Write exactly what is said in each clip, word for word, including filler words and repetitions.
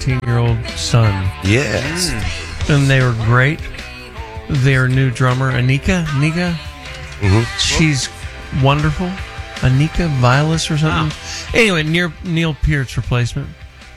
nineteen-year-old son. Yes. Mm. And they were great. Their new drummer, Anika, Anika, mm-hmm. she's wonderful. Anika Vilas or something. Oh. Anyway, near Neil Peart's replacement.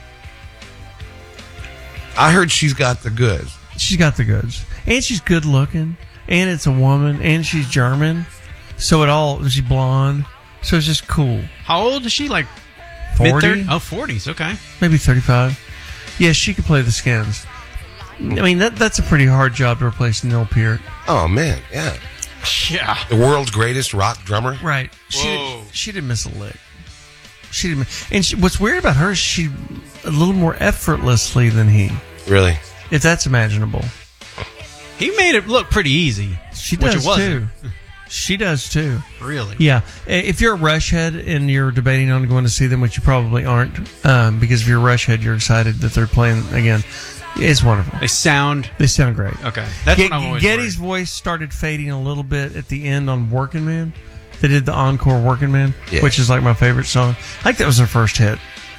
I heard she's got the goods. She's got the goods. And she's good looking. And it's a woman. And she's German. So it all, she's blonde. So it's just cool. How old is she? Like forty? Oh, forties. Okay. Maybe thirty-five. Yeah, she could play the Skins. I mean, that that's a pretty hard job to replace Neil Peart. Oh, man. Yeah. Yeah. The world's greatest rock drummer. Right. She, did, she didn't miss a lick. She didn't. And she, what's weird about her is she a little more effortlessly than he. Really? If that's imaginable. He made it look pretty easy. She does which it wasn't. too. She does too. Really? Yeah. If you're a Rush head and you're debating on going to see them, which you probably aren't, um, because if you're a Rush head, you're excited that they're playing again. It's wonderful. They sound... They sound great. Okay. That's Get, what I'm always Getty's worried. voice started fading a little bit at the end on Working Man. They did the encore Working Man, yeah. which is like my favorite song. I think that was their first hit.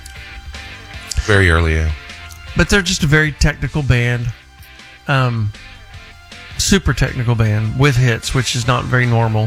Very early, yeah. But they're just a very technical band. Um, super technical band with hits, which is not very normal.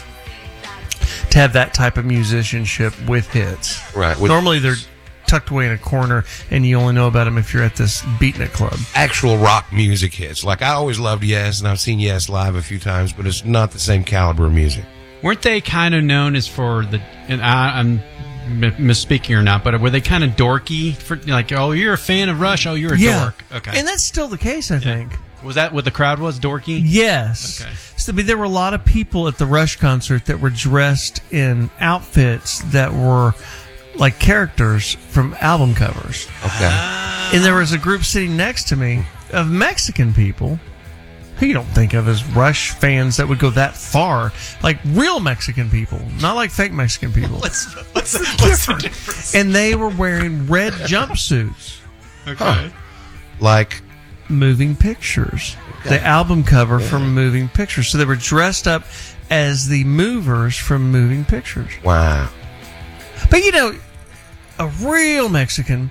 To have that type of musicianship with hits. Right. With Normally they're tucked away in a corner and you only know about them if you're at this beatnik club. Actual rock music hits. Like, I always loved Yes, and I've seen Yes live a few times, but it's not the same caliber of music. Weren't they kind of known as for the... And I, I'm misspeaking or not, but were they kind of dorky? For like, oh, you're a fan of Rush, oh, you're a yeah. dork. Okay. And that's still the case, I yeah. think. Was that what the crowd was, dorky? Yes. Okay. So, I mean, there were a lot of people at the Rush concert that were dressed in outfits that were like characters from album covers. Okay. And there was a group sitting next to me of Mexican people who you don't think of as Rush fans that would go that far. Like real Mexican people, not like fake Mexican people. what's, what's, the, what's the difference? And they were wearing red jumpsuits. Okay. Huh. Like... Moving Pictures. Okay. The album cover yeah. from Moving Pictures. So they were dressed up as the movers from Moving Pictures. Wow. But you know, a real Mexican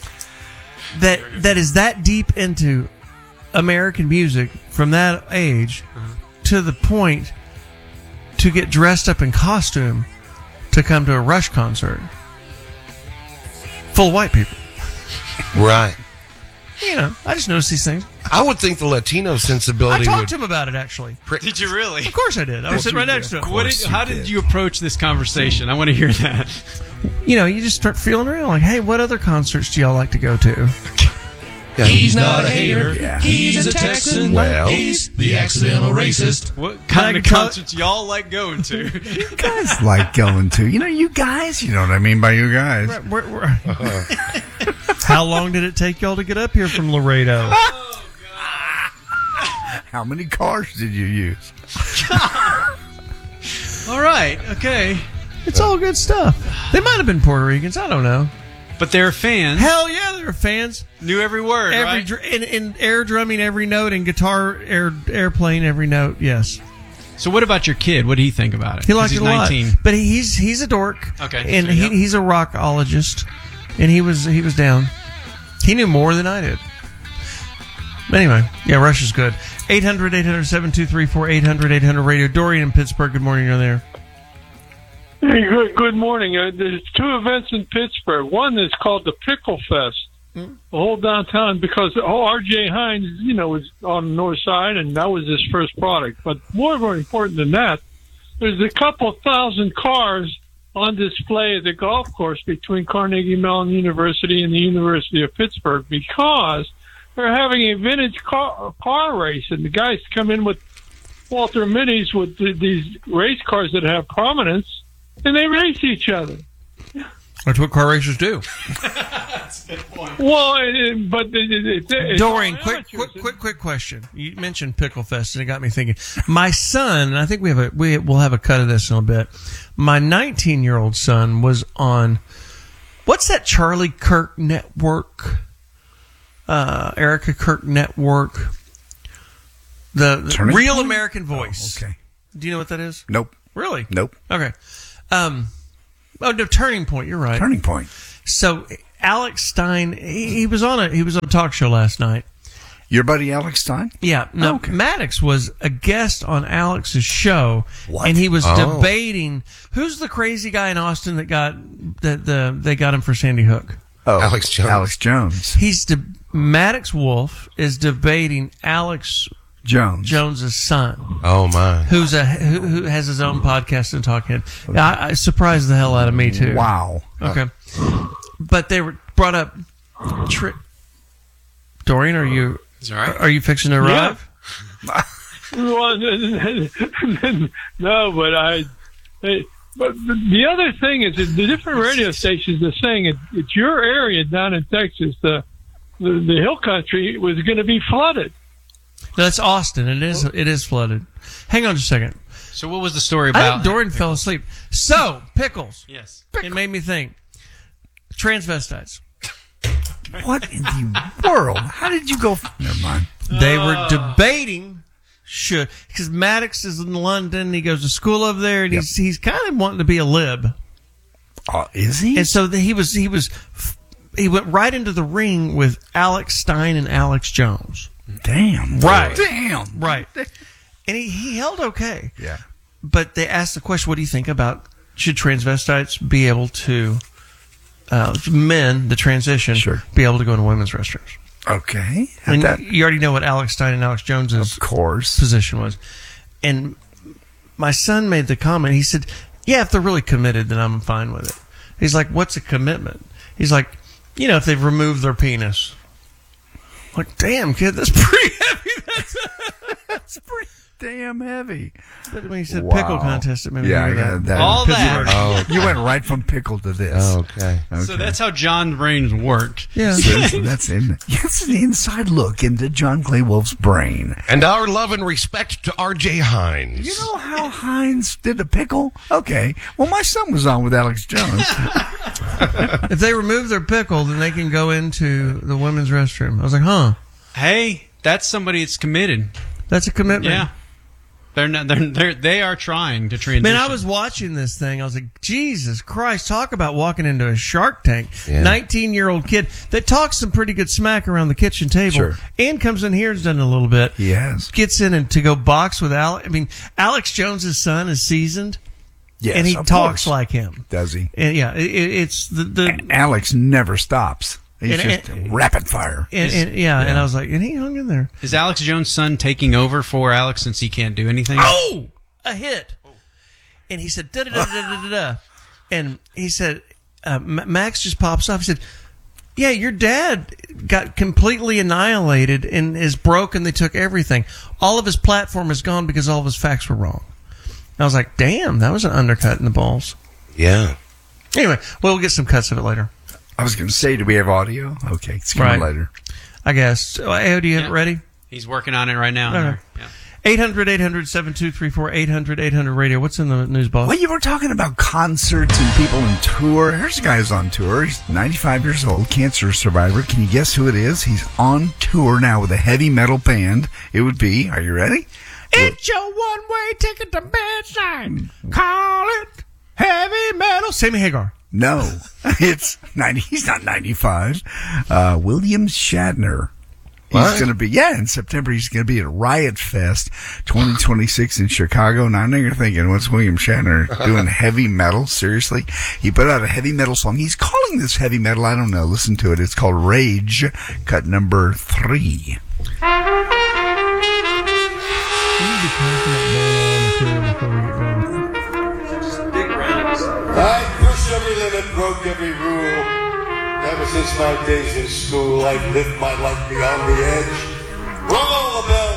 that that is that deep into American music from that age uh-huh. to the point to get dressed up in costume to come to a Rush concert. Full of white people. Right. You know, I just noticed these things. I would think the Latino sensibility I talked would... to him about it, actually. Did you really? Of course I did. I was sitting right next to him. What did, how did you approach this conversation? I want to hear that. You know, you just start feeling around like, hey, what other concerts do y'all like to go to? Yeah, he's not a hater. Yeah. He's a Texan. Well, he's the accidental racist. What kind of concerts y'all like going to? You guys like going to. You know, you guys. You know what I mean by you guys. We're, we're, we're. Uh-huh. How long did it take y'all to get up here from Laredo? Oh, God. How many cars did you use? All right. Okay. It's all good stuff. They might have been Puerto Ricans. I don't know. But they're fans. Hell yeah, they're fans. Knew every word, every right? Dr- and, and air drumming every note and guitar air airplaying every note. Yes. So what about your kid? What do he think about it? He liked it a nineteen. lot. But he's he's a dork. Okay. And so, he, yep. he's a rockologist. And he was he was down. He knew more than I did. Anyway, yeah, Rush is good. eight hundred, eight hundred, seven two three four, eight hundred, eight hundred radio. Dorian in Pittsburgh. Good morning. You're there. Hey, good, good morning. Uh, there's two events in Pittsburgh. One is called the Pickle Fest, mm-hmm. the whole downtown, because oh, R J Hines, you know, was on the north side, and that was his first product. But more, more important than that, there's a couple thousand cars on display at the golf course between Carnegie Mellon University and the University of Pittsburgh because they're having a vintage car, car race, and the guys come in with Walter Minis with the, these race cars that have prominence, and they race each other. That's what car racers do. That's a good point. Well, it, but it, it, it, Dorian, quick, quick, quick, quick question. You mentioned Pickle Fest, and it got me thinking. My son, and I think we have a we will have a cut of this in a bit. My nineteen-year-old son was on what's that Charlie Kirk network? Uh, Erica Kirk network. The, the Real Point? American Voice. Oh, okay. Do you know what that is? Nope. Really? Nope. Okay. Um, oh, no, Turning Point. You're right. Turning Point. So Alex Stein, he, he was on a he was on a talk show last night. Your buddy Alex Stein? Yeah, no, Okay. Maddox was a guest on Alex's show, What? and he was Oh. debating who's the crazy guy in Austin that got that the they got him for Sandy Hook. Oh, Alex Jones. Alex Jones. He's de- Maddox Wolf is debating Alex Jones. Jones's son, Oh my! who's a who, who has his own podcast and talking. I, I surprised the hell out of me too. Wow. Okay, but they were brought up. Tri- Dorian, are you Is that right? are you fixing to arrive? Well, no, but I. Hey, but the other thing is that the different radio stations are saying it, it's your area down in Texas. The the, the hill country was going to be flooded. That's Austin. It is. It is flooded. Hang on just a second. So what was the story I about? think Dorian fell asleep. So pickles. Yes. It made me think. Transvestites. What in the world? How did you go? Never mind. They were debating should because Maddox is in London. He goes to school over there, and Yep. he's he's kind of wanting to be a lib. Oh, is he? And so the, he was he was he went right into the ring with Alex Stein and Alex Jones. Damn. Right. Damn. Right. And he, he held okay. Yeah. But they asked the question, what do you think about should transvestites be able to, uh, men, the transition, Sure. be able to go into women's restrooms? Okay. And That- you already know what Alex Stein and Alex Jones's of course. position was. And my son made the comment, he said, yeah, if they're really committed, then I'm fine with it. He's like, what's a commitment? He's like, you know, if they've removed their penis. I'm like, damn, kid, that's pretty heavy. That's, That's pretty damn heavy. but when he said Wow. pickle contest, it made me Yeah, I think of got that. that. All that. Oh, You went right from pickle to this. okay. Okay. So that's how John brains worked. Yeah. So that's in. That's an inside look into John Clay Wolf's brain. And our love and respect to R J Hines. You know how Hines did a pickle? Okay. Well, my son was on with Alex Jones. If they remove their pickle, then they can go into the women's restroom. I was like, huh, Hey, that's somebody that's committed. that's a commitment. Yeah. They're not. They're, they're they are trying to transition. Man, I was watching this thing. I was like, Jesus Christ, talk about walking into a Shark Tank. Yeah. nineteen-year-old kid that talks some pretty good smack around the kitchen table. Sure. And comes in here and has done a little bit. He has. Gets in and to go box with Alex. I mean, Alex Jones's son is seasoned. Yes, and he of talks course. like him. Does he? And yeah, it, it, it's the... the And Alex never stops. He's And- just rapid fire. and, and, yeah, and I was like, and he hung in there. Is Alex Jones' son taking over for Alex since he can't do anything? Oh, a hit. And he said, da da da da da da da. And he said, uh, M- Max just pops off. He said, yeah, your dad got completely annihilated and is broke and they took everything. All of his platform is gone because all of his facts were wrong. And I was like, damn, that was an undercut in the balls. Yeah. Anyway, we'll get some cuts of it later, I was going to say, do we have audio? Okay, it's coming Right. later. I guess. So, Ayo, do you have Yeah. it ready? He's working on it right now. Okay. Yeah. eight hundred, eight hundred, seven two three four, eight hundred, eight hundred radio. What's in the news, boss? Well, you were talking about concerts and people in tour. Here's a guy who's on tour. He's ninety-five years old, cancer survivor. Can you guess who it is? He's on tour now with a heavy metal band. It would be, are you ready? It's your one-way ticket to bedside. Call it heavy metal. Sammy Hagar. No, it's ninety. He's not ninety-five. Uh, William Shatner. He's What? going to be, yeah, in September, he's going to be at Riot Fest twenty twenty-six in Chicago. Now, I know you're thinking, what's William Shatner doing heavy metal? Seriously? He put out a heavy metal song. He's calling this heavy metal. I don't know. Listen to it. It's called Rage, cut number three. I push every limit, broke every rule. Ever since my days in school, I've lived my life beyond the edge. Rung all the bells.